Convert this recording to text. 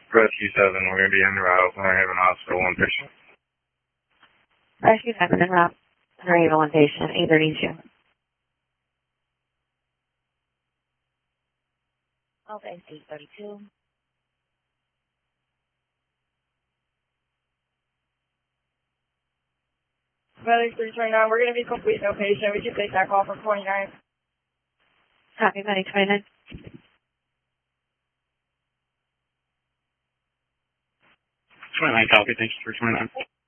Rescue 7, we're going to be en route. We're having hospital one patient. Rescue 7 en route. We're having one patient. Either needs you. Okay, 832. Medic 329, we're going to be complete no patient. We can take that call from 29. Copy, Medic 29. 29, copy. Thank you for 29.